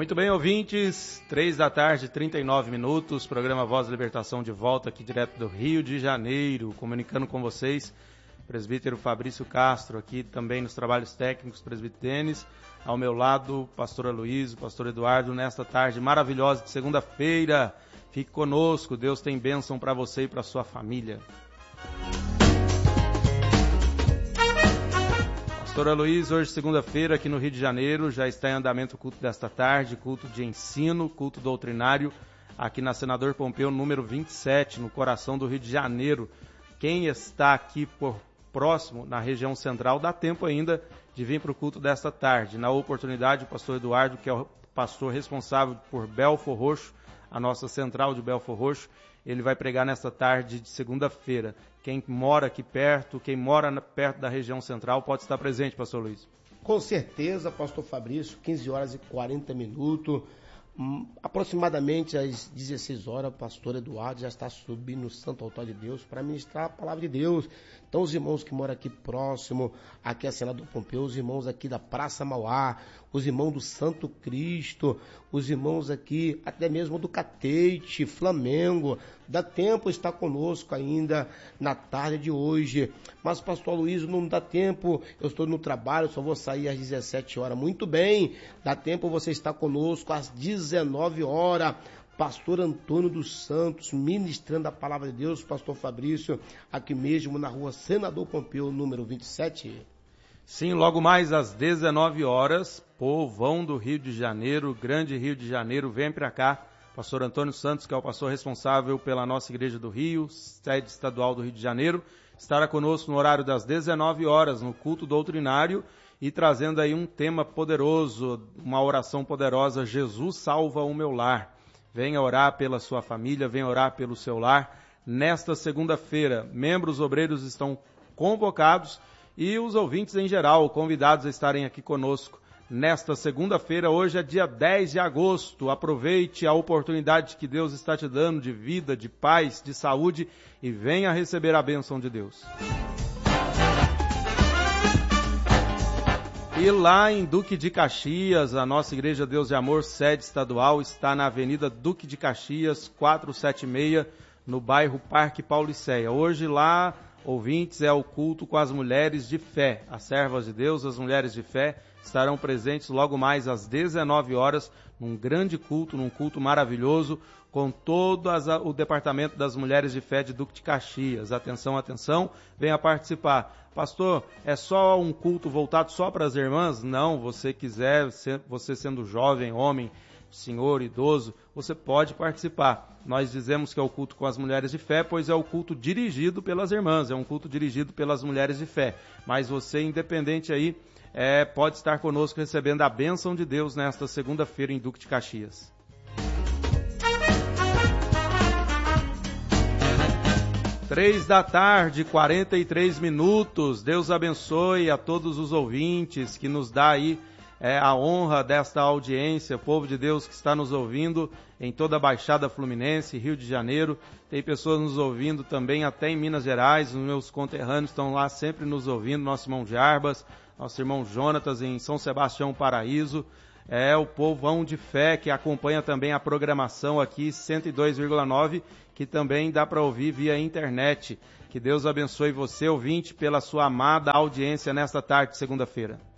Muito bem, ouvintes, 3h39, programa Voz da Libertação de volta aqui direto do Rio de Janeiro, comunicando com vocês, presbítero Fabrício Castro, aqui também nos trabalhos técnicos, presbítero Denis, ao meu lado, pastor Aloysio, pastor Eduardo, nesta tarde maravilhosa de segunda-feira. Fique conosco, Deus tem bênção para você e para sua família. Pastor Aloysio, hoje segunda-feira aqui no Rio de Janeiro, já está em andamento o culto desta tarde, culto de ensino, culto doutrinário, aqui na Senador Pompeu, número 27, no coração do Rio de Janeiro. Quem está aqui por próximo, na região central, dá tempo ainda de vir para o culto desta tarde. Na oportunidade, o pastor Eduardo, que é o pastor responsável por Belfor Roxo, a nossa central de Belfor Roxo, ele vai pregar nesta tarde de segunda-feira. Quem mora aqui perto, quem mora perto da região central, pode estar presente, pastor Luiz. Com certeza, pastor Fabrício, 15h40, aproximadamente às 16 horas, o pastor Eduardo já está subindo no Santo Altar de Deus para ministrar a palavra de Deus. Então, os irmãos que moram aqui próximo, aqui a Senador Pompeu, os irmãos aqui da Praça Mauá, os irmãos do Santo Cristo, os irmãos aqui até mesmo do Catete, Flamengo, dá tempo estar conosco ainda na tarde de hoje. Mas, pastor Aloysio, não dá tempo, eu estou no trabalho, só vou sair às 17 horas. Muito bem, dá tempo você estar conosco às 19 horas. Pastor Antônio dos Santos, ministrando a palavra de Deus, pastor Fabrício, aqui mesmo na rua Senador Pompeu, número 27. Sim, logo mais às 19 horas, povão do Rio de Janeiro, grande Rio de Janeiro, vem para cá. Pastor Antônio Santos, que é o pastor responsável pela nossa Igreja do Rio, sede estadual do Rio de Janeiro, estará conosco no horário das 19 horas, no culto doutrinário, e trazendo aí um tema poderoso, uma oração poderosa, Jesus salva o meu lar. Venha orar pela sua família, venha orar pelo seu lar. Nesta segunda-feira, membros obreiros estão convocados e os ouvintes em geral, convidados a estarem aqui conosco. Nesta segunda-feira, hoje é dia 10 de agosto. Aproveite a oportunidade que Deus está te dando de vida, de paz, de saúde e venha receber a bênção de Deus. E lá em Duque de Caxias, a nossa Igreja Deus de Amor, sede estadual, está na Avenida Duque de Caxias, 476, no bairro Parque Paulicéia. Hoje lá, ouvintes, é o culto com as mulheres de fé. As servas de Deus, as mulheres de fé, estarão presentes logo mais às 19 horas, num grande culto, num culto maravilhoso, com todo o departamento das mulheres de fé de Duque de Caxias. Atenção, atenção, venha participar. Pastor, é só um culto voltado só para as irmãs? Não, você quiser, você sendo jovem, homem, senhor, idoso, você pode participar. Nós dizemos que é o culto com as mulheres de fé, pois é o culto dirigido pelas irmãs, é um culto dirigido pelas mulheres de fé. Mas você, independente aí, pode estar conosco recebendo a bênção de Deus nesta segunda-feira em Duque de Caxias. 3h43. Deus abençoe a todos os ouvintes que nos dá aí a honra desta audiência, povo de Deus que está nos ouvindo em toda a Baixada Fluminense, Rio de Janeiro. Tem pessoas nos ouvindo também até em Minas Gerais, os meus conterrâneos estão lá sempre nos ouvindo, nosso irmão Jarbas, nosso irmão Jonatas em São Sebastião Paraíso. É o povão de fé que acompanha também a programação aqui, 102,9, que também dá para ouvir via internet. Que Deus abençoe você, ouvinte, pela sua amada audiência nesta tarde de segunda-feira.